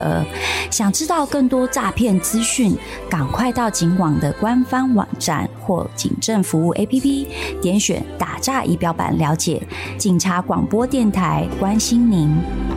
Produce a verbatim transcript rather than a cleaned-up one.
额。想知道更多诈骗资讯，赶快到警网的官方网站或警政服务 A P P 点选打诈仪表板了解。警察广播电台关心您。